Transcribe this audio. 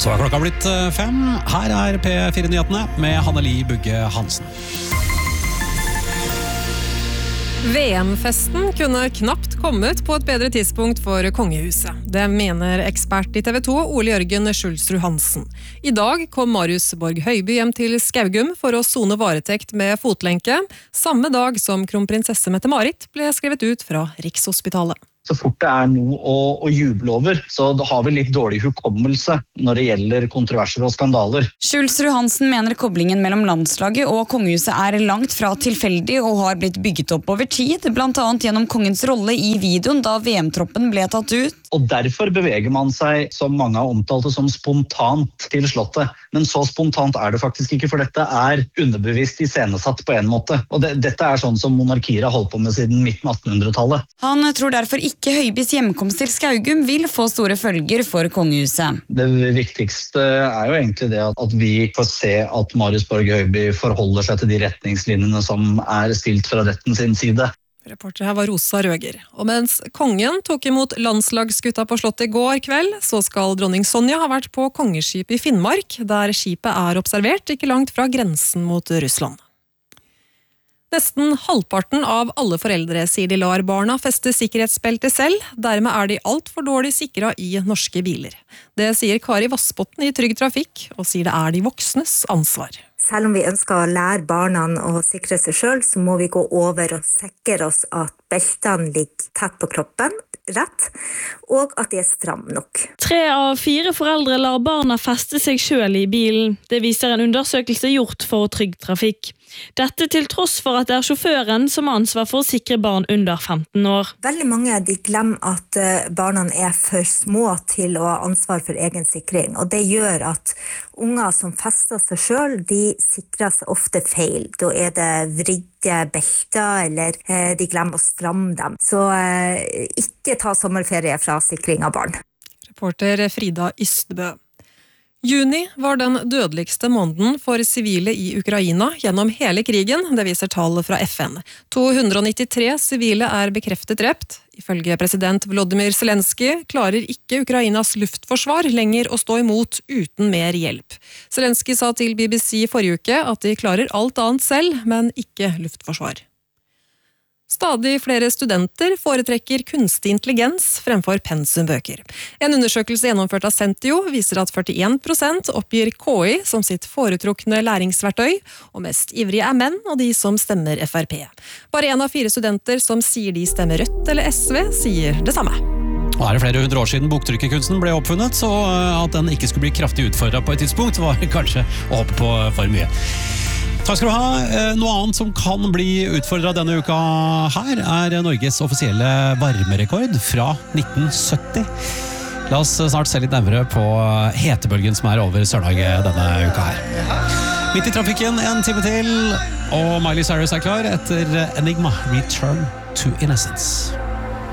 Så klokka blitt 5. Her P4-nyhetene med Hanneli Bugge Hansen. VM-festen kunne knapt kommet på et bedre tidspunkt for kongehuset. Det mener ekspert i TV 2, Ole Jørgen Schulzrud Hansen. I dag kom Marius Borg Høiby hjem til Skaugum for å sone varetekt med fotlenke, samme dag som kronprinsesse Mette-Marit ble skrevet ut fra Rikshospitalet. Så fort det noe å juble over, så da har vi litt dårlig hukommelse når det gjelder kontroverser og skandaler. Schulzrud Hansen mener koblingen mellom landslaget og kongehuset langt fra tilfeldig og har blitt bygget opp over tid, blant annet gjennom kongens rolle i videoen da VM-troppen ble tatt ut. Og derfor beveger man seg, som mange har omtalt det, som spontant til slottet. Men så spontant det faktisk ikke, for dette underbevisst iscenesatt på en måte. Og dette sånn som monarkier har holdt på med siden midten av 1800-tallet. Han tror derfor ikke Høibys hjemkomst til Skaugum vil få store følger for kongehuset. Det viktigste jo egentlig det at vi får se at Marius Borg Høiby forholder seg til de retningslinjene som stilt fra retten sin side. Reporter her var Rosa Røger. Og mens kongen tok imot landslagsgutta på slottet i går kveld, så skal dronning Sonja ha vært på kongeskip i Finnmark, der skipet observert ikke langt fra grensen mot Russland. Nesten halvparten av alle foreldre sier de lar barna feste sikkerhetsbelte selv, dermed de alt for dårlig sikret i norske biler. Det sier Kari Vassbotten i Trygg Trafikk, og sier det de voksnes ansvar. Selv om vi ønsker å lære barna å sikre seg selv, så må vi gå over og sikre oss at beltene ligger tett på kroppen, rett, og at de stram nok. 3 av 4 foreldre lar barna feste seg selv i bilen. Det viser en undersøkelse gjort for Trygg Trafikk. Dette til tross for at det sjåføren som har ansvar for å sikre barn under 15 år. Veldig mange de glemmer at barna for små til å ha ansvar for egen sikring, og det gjør at unger som fester seg selv, de sikrer seg ofte feil. Da det vridde belter, eller de glemmer å stramme dem. Så ikke ta sommerferie fra sikring av barn. Reporter Frida Ystebø. Juni var den dødeligste måneden for sivile i Ukraina gjennom hele krigen, det viser tall fra FN. 293 sivile bekreftet drept. Ifølge president Volodymyr Zelensky klarer ikke Ukrainas luftforsvar lenger å stå imot uten mer hjelp. Zelensky sa til BBC forrige uke at de klarer alt annet selv, men ikke luftforsvar. Stadig flere studenter foretrekker kunstig intelligens fremfor pensumbøker. En undersøkelse gjennomført av Sentio viser at 41% oppgir KI som sitt foretrukne læringsverktøy, og mest ivrige menn og de som stemmer FrP. Bare 1 av 4 studenter som sier de stemmer Rødt eller SV, sier det samme. Og det flere hundre år siden boktrykkerkunsten ble oppfunnet, så at den ikke skulle bli kraftig utfordret på et tidspunkt var kanskje å håpe på for mye. Takk skal du ha. Noe annet som kan bli utfordret denne uka her Norges offisielle varmerekord fra 1970. La oss snart se litt nærmere på hetebølgen som over Sør-Norge denne uka her. Midt i trafikken 1 time til, og Miley Cyrus klar etter Enigma, Return to Innocence.